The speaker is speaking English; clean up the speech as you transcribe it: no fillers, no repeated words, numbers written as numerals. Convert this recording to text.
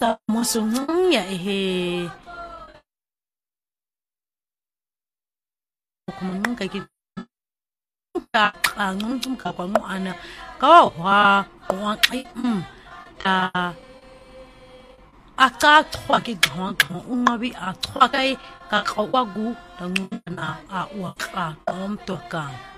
ka mosong ya he kumunung kay ka ngung ka kwa ana ka wa wa ta aka twa ki thong ungabi a twa kai ka kwa gu tang na a wa ka om to ka